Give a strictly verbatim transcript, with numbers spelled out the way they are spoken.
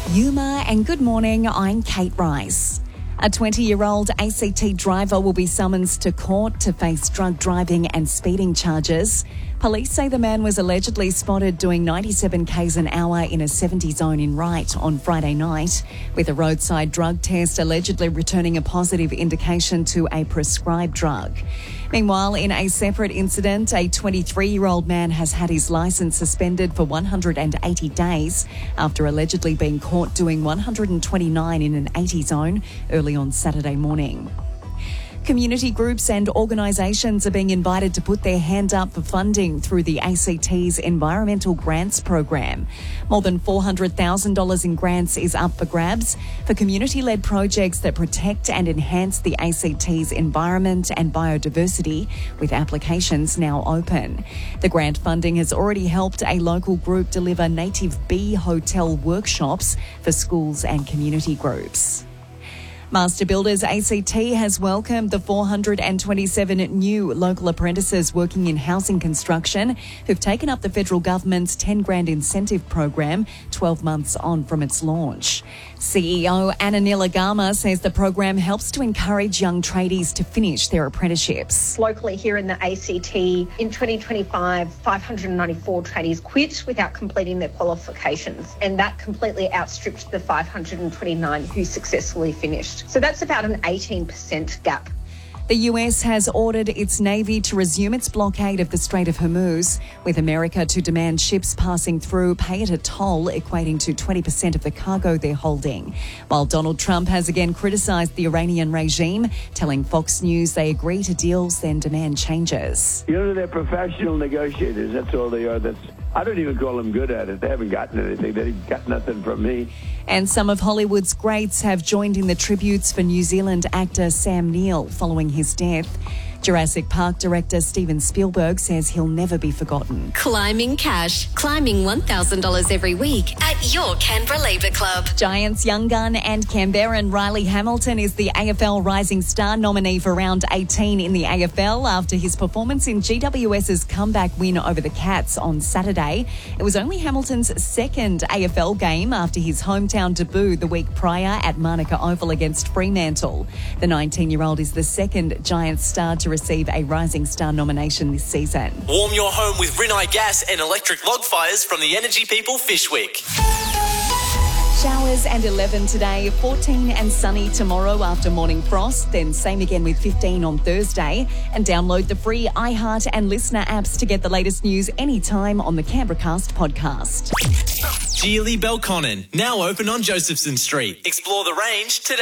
Yuma and good morning, I'm Kate Rice. A twenty-year-old A C T driver will be summoned to court to face drug driving and speeding charges. Police say the man was allegedly spotted doing ninety-seven kays an hour in a seventy zone in Wright on Friday night, with a roadside drug test allegedly returning a positive indication to a prescribed drug. Meanwhile, in a separate incident, a twenty-three-year-old man has had his licence suspended for one hundred eighty days after allegedly being caught doing one hundred twenty-nine in an eighty zone early on Saturday morning. Community groups and organisations are being invited to put their hand up for funding through the A C T's Environmental Grants Program. More than four hundred thousand dollars in grants is up for grabs for community-led projects that protect and enhance the A C T's environment and biodiversity, with applications now open. The grant funding has already helped a local group deliver native bee hotel workshops for schools and community groups. Master Builders A C T has welcomed the four hundred twenty-seven new local apprentices working in housing construction who've taken up the federal government's ten grand incentive program twelve months on from its launch. C E O Anna Nilagama says the program helps to encourage young tradies to finish their apprenticeships. Locally here in the A C T, in twenty twenty-five, five hundred ninety-four tradies quit without completing their qualifications, and that completely outstripped the five hundred twenty-nine who successfully finished. So that's about an eighteen percent gap. The U S has ordered its Navy to resume its blockade of the Strait of Hormuz, with America to demand ships passing through pay at a toll equating to twenty percent of the cargo they're holding. While Donald Trump has again criticised the Iranian regime, telling Fox News they agree to deals, then demand changes. You know, they're professional negotiators. That's all they are. That's I don't even call them good at it. They haven't gotten anything. They've got nothing from me. And some of Hollywood's greats have joined in the tributes for New Zealand actor Sam Neill following his death. Jurassic Park director Steven Spielberg says he'll never be forgotten. Climbing cash. Climbing one thousand dollars every week at your Canberra Labour Club. Giants young gun and Canberran Riley Hamilton is the A F L Rising Star nominee for round eighteen in the A F L after his performance in G W S's comeback win over the Cats on Saturday. It was only Hamilton's second A F L game after his hometown debut the week prior at Manuka Oval against Fremantle. The nineteen-year-old is the second Giants star to receive a Rising Star nomination this season. Warm your home with Rinnai gas and electric log fires from the Energy People Fishwick. Showers and eleven today, fourteen and sunny tomorrow after morning frost, then same again with fifteen on Thursday. And download the free iHeart and Listener apps to get the latest news anytime on the Canberracast podcast. Geely Belconnen, now open on Josephson Street. Explore the range today.